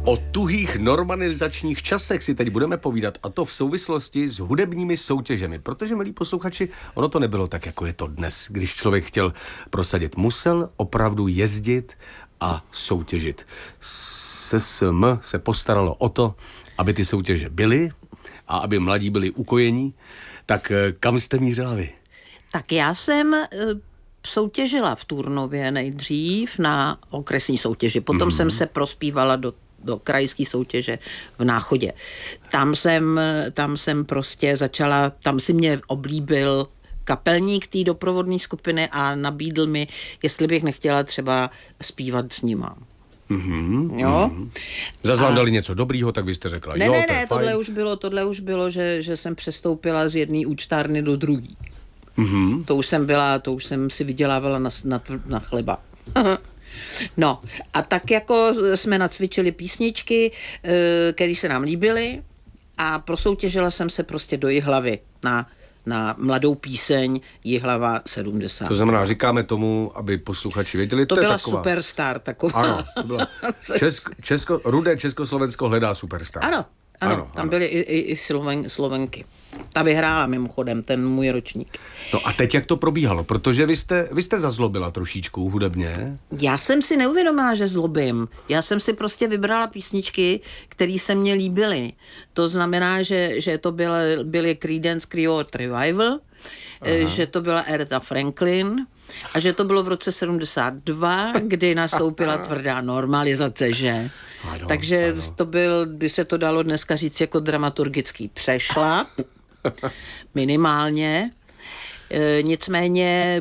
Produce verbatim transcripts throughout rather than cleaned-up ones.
O tuhých normalizačních časech si teď budeme povídat, a to v souvislosti s hudebními soutěžemi, protože, milí posluchači, ono to nebylo tak, jako je to dnes. Když člověk chtěl prosadit, musel opravdu jezdit a soutěžit. S S M se postaralo o to, aby ty soutěže byly a aby mladí byli ukojení. Tak kam jste mířila vy? Tak já jsem soutěžila v Turnově nejdřív na okresní soutěži, potom mm. jsem se prospívala do do krajské soutěže v Náchodě. Tam jsem, tam jsem prostě začala, tam si mě oblíbil kapelník té doprovodné skupiny a nabídl mi, jestli bych nechtěla třeba zpívat s nima. Mm-hmm, jo? Mm-hmm. Zas vám dali něco dobrýho, tak vy jste řekla, ne, jo, ne, to ne, tohle už bylo, tohle už bylo, že, že jsem přestoupila z jedné účtárny do druhé. Mm-hmm. To už jsem byla, to už jsem si vydělávala na, na, na chleba. No a tak jako jsme nacvičili písničky, které se nám líbily a prosoutěžila jsem se prostě do Jihlavy na, na mladou píseň Jihlava sedmdesát. To znamená, říkáme tomu, aby posluchači věděli, to, to byla je taková superstar taková. Ano, to byla Česko, Česko, rudé Československo hledá superstar. Ano, ano, ano tam ano. byly i, i, i Sloven, Slovenky. Ta vyhrála mimochodem, ten můj ročník. No a teď jak to probíhalo? Protože vy jste, vy jste zazlobila trošičku hudebně. Já jsem si neuvědomila, že zlobím. Já jsem si prostě vybrala písničky, které se mně líbily. To znamená, že, že to byly, byly Creedence Clearwater Revival, aha, že to byla Aretha Franklin a že to bylo v roce sedmdesát dva, kdy nastoupila tvrdá normalizace, že? Ano, Takže ano. to byl, by se to dalo dneska říct, jako dramaturgický přešlap, minimálně. E, nicméně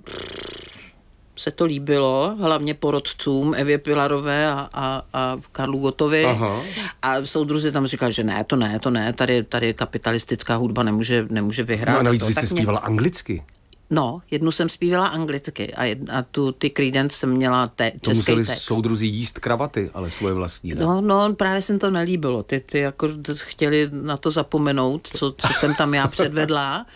se to líbilo, hlavně porodcům Evě Pilarové a, a, a Karlu Gottovi. Aha. A soudruzi tam říkali, že ne, to ne, to ne, tady, tady kapitalistická hudba nemůže, nemůže vyhrát. No a navíc to, vy jste mě... zpívala anglicky. No, jednu jsem zpívala anglicky a, jed, a tu ty Creedence jsem měla te, český text. To museli soudruzi jíst kravaty, ale svoje vlastní, ne? No, no, právě jsem to nelíbilo. Ty, ty jako chtěli na to zapomenout, co, co jsem tam já předvedla,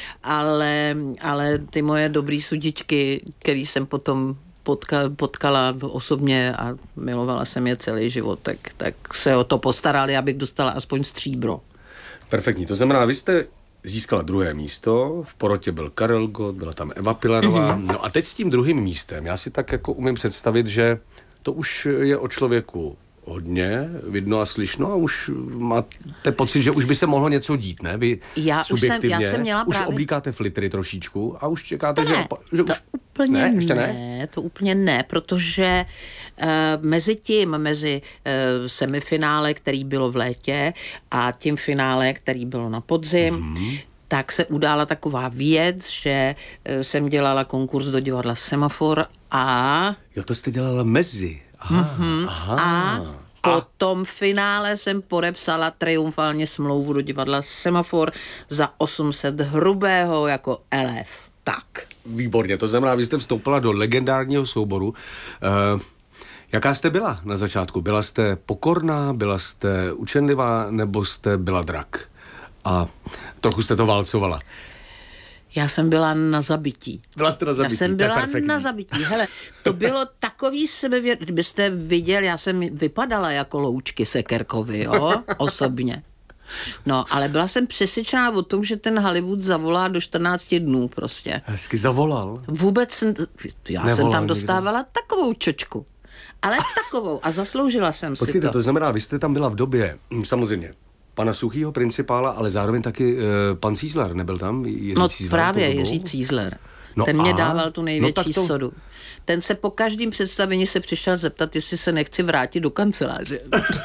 ale, ale ty moje dobrý sudičky, který jsem potom potka, potkala osobně a milovala jsem je celý život, tak, tak se o to postarali, abych dostala aspoň stříbro. Perfektní, to znamená, vy jste získala druhé místo, v porotě byl Karel Gott, byla tam Eva Pilarová. Mm-hmm. No a teď s tím druhým místem, já si tak jako umím představit, že to už je o člověku hodně vidno a slyšno a už máte pocit, že už by se mohlo něco dít, ne? Vy já subjektivně už, jsem, já jsem měla už právě... oblíkáte flitry trošičku a už čekáte, to že, ne, že to už... úplně ne, ještě ne, ne, to úplně ne, protože uh, mezi tím, mezi uh, semifinále, který bylo v létě a tím finále, který bylo na podzim, mm-hmm. tak se udála taková věc, že uh, jsem dělala konkurs do divadla Semafor a... Jo, to jste dělala mezi. Aha, mm-hmm. aha. A po tom finále jsem podepsala triumfálně smlouvu do divadla Semafor za osm set hrubého jako elef. Tak. Výborně, to znamená, vy jste vstoupila do legendárního souboru. Uh, jaká jste byla na začátku? Byla jste pokorná, byla jste učenlivá, nebo jste byla drak? A trochu jste to válcovala. Já jsem byla na zabití. Byla jste na zabití, Já jsem byla na zabití. Hele, to bylo takový sebevěr... Kdybyste viděl, já jsem vypadala jako Loučky Sekerkovi, jo, osobně. No, ale byla jsem přesvědčená o tom, že ten Hollywood zavolá do čtrnácti dnů prostě. Hezky zavolal. Vůbec, já Nevolal jsem tam nikdo. dostávala takovou čočku. Ale takovou. A zasloužila jsem Počkejte, si to. to znamená, vy jste tam byla v době, samozřejmě, pana Suchýho principála, ale zároveň taky uh, pan Cízler, nebyl tam? Jiří no Cízler právě Jiří Cízler. No ten mě aha. dával tu největší no to... sodu. Ten se po každém představení se přišel zeptat, jestli se nechci vrátit do kanceláře.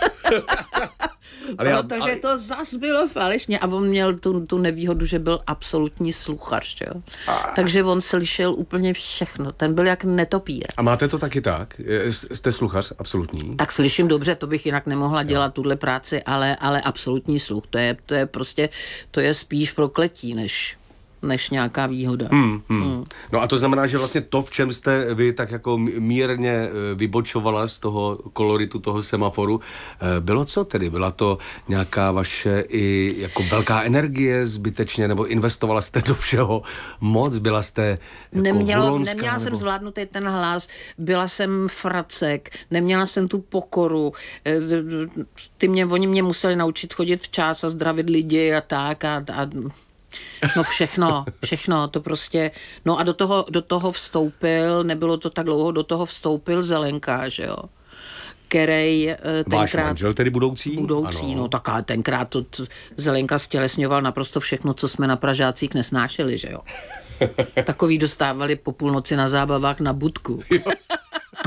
ale já, Protože ale... to zas bylo falešně a on měl tu, tu nevýhodu, že byl absolutní sluchař, jo? A... takže on slyšel úplně všechno. Ten byl jak netopír. A máte to taky tak? Jste sluchař absolutní? Tak slyším dobře, to bych jinak nemohla dělat jo. tuhle práci, ale, ale absolutní sluch, to je, to je prostě, to je spíš prokletí, než... než nějaká výhoda. Hmm, hmm. Hmm. No a to znamená, že vlastně to, v čem jste vy tak jako mírně vybočovala z toho koloritu toho semaforu, bylo co tedy? Byla to nějaká vaše i jako velká energie zbytečně, nebo investovala jste do všeho moc? Byla jste jako Nemělo, Vuronská, neměla nebo... jsem zvládnutý ten hlas, byla jsem fracek, neměla jsem tu pokoru. Ty mě, oni mě museli naučit chodit včas a zdravit lidi a tak a, a no všechno, všechno, to prostě, no a do toho, do toho vstoupil, nebylo to tak dlouho, do toho vstoupil Zelenka, že jo, který tenkrát... Váš manžel tedy budoucí? Budoucí, ano. No tak ale tenkrát to t, Zelenka stělesňoval naprosto všechno, co jsme na Pražácích nesnášeli, že jo. Takový dostávali po půlnoci na zábavách na budku.